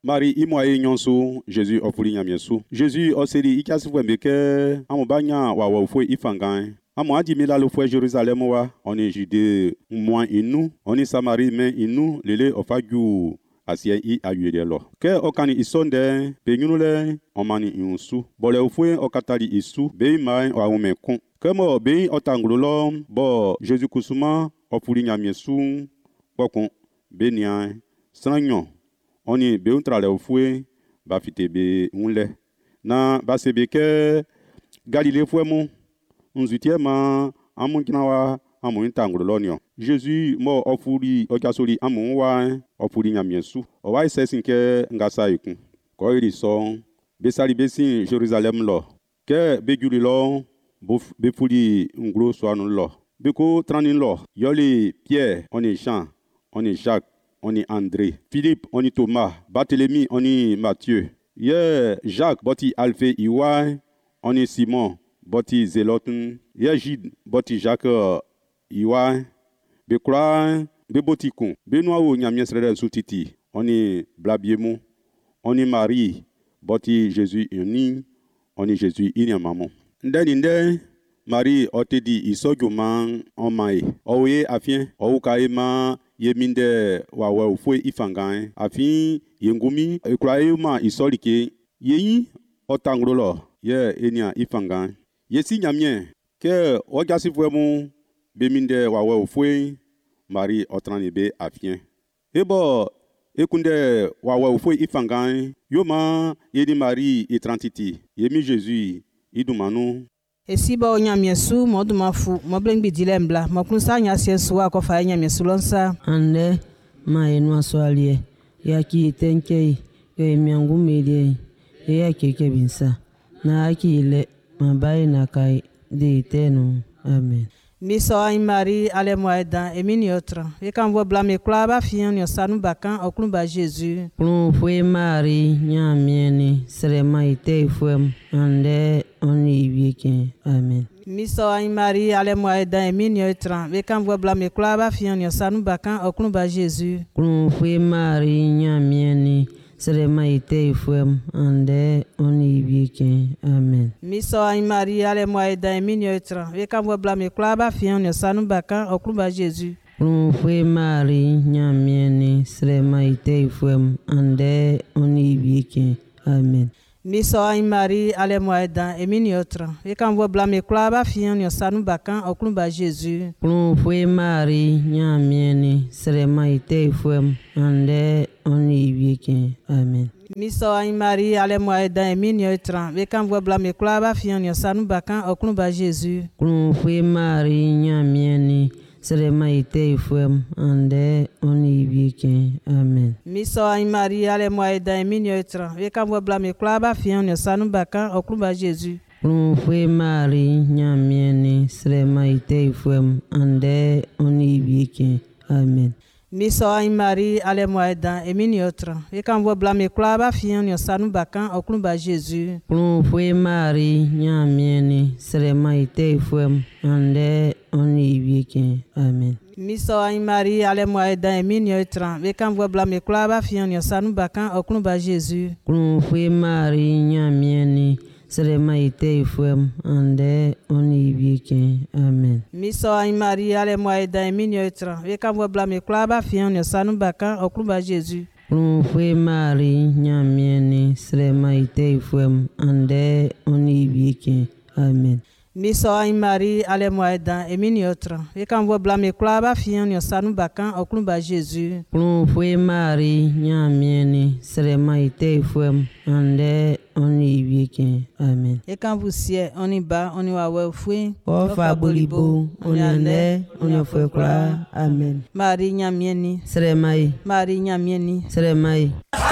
Marie imoye nyonso Jésus ofuli nyamiesu. Jésus oseli ikasi fwembeke amobanya wa fwe ifangan. Amo adimila le fwe Jérusalem wa oni Judée moins inu, oni Samarie men inu lele ofaju asie I ayuede lo. Ke okani isonde penyunule omani insu. Bole ufwe okatali isu be mai wa umekon. Kemo be otangulo bo Jésus kusuma ofuli nyamiesu pokon benian sanyo. Oni be untrale ufwe ba fite be unle. Na ba sebeke Galilée fwe mu nzutie ma amunkinawa amun tangulo nyo. Jésus mo ofuli okasoli amun wa ofuli nyamiesu. O wa isesinke ngasa ikun. Ko iri so besali besin Jérusalem lo. Ke bejuli lo be fuli ngro swanu lo. Beko tranin lo. Yoli Pierre, oni Jean, oni Jacques, oni André, Philippe, oni Thomas, Barthélemy, oni Matthieu. Ye Jacques boti Alphe Iwa, oni Simon boti Zélotun. Ye Jude boti Jacques Iwa. Be kura be boti kun. Be noa ou nyamiesrede soutiti. Oni Blabiemu, oni Marie boti Jésus ini, oni Jésus ini maman. Nde Marie otedi isojuma omai. Owe afien, ouka ema yeminde wawe ufwe ifangan. Afin yengumi ekraema isolike yeyi otangolo ye enia ifangan. Yesi nyamien ke ogasi fwemu beminde wawe ufwe Marie otrani be afien. Ebo ekunde wawe ufwe ifangan yoma yedi Marie etrantiti yemi Jésus idumanu. Esiba onyamiesu modumafu moblengbi dilembla mokunsa nyasiesu wa kofa nyamiesu lonsa ande ma enu aswalie yaki tenkei yo emiangu melie yaki kebinsa na akile mabai na kai de tenu amen. Miso ay Marie ale moeda emini otra e kan vo blame klaba fian yo sanu bakan oklun ba Jésus klun fwe Marie nyamieni srema ite fwe ande oni wieke amen. Miso ay Marie ale moeda emini otra e kan vo blame klaba fian yo sanu bakan oklun ba Jésus klun fwe Marie nyamieni srema ite fwe ande oni wieke amen. Miso ay Marie ale moeda emini otra e kan vo blame klaba fian yo sanu bakan oklun ba Jésus klun fwe Marie nyamieni srema ite fwe ande oni wieke amen. Miso ay Marie ale moeda emini otra e kan vo blame klaba fian yo sanu bakan oklun ba Jésus klun fwe Marie nyamieni srema ite fwe ande oni wieke amen. Miso ay Marie ale moeda emini otra e kan vo blame klaba fian yo sanu bakan oklun ba Jésus klun fwe Marie nyamieni srema ite fwe ande oni wieke amen. Miso ay Marie ale moeda emini otra e kan vo blame klaba fian yo sanu bakan oklun ba Jésus klun fwe Marie nyamieni srema ite fwe ande oni wieke amen. Miso ay Marie ale moeda emini otra e kan vo blame klaba fian yo sanu bakan oklun ba Jésus klun fwe Marie nyamieni srema ite fwe ande oni wieke amen. Miso ay Marie ale moeda emini otra e kan vo blame klaba fian yo sanu bakan oklun ba Jésus klun fwe Marie nyamieni srema ite fwe ande oni wieke amen. Miso ay Marie ale moeda emini otra e kan vo blame klaba fian yo sanu bakan oklun ba Jésus klun fwe Marie nyamieni srema ite fwe ande oni wieke amen. Miso ay Marie ale moeda emini otra e kan vo blame klaba fian yo sanu bakan oklun ba Jésus klun fwe Marie nyamieni srema ite fwe ande oni wieke amen. e kan vo sie oni ba oni wawe fwe Ofa bolibo oni ande oni fwe kra amen. Marie nyamieni Srema Marie nyamieni srema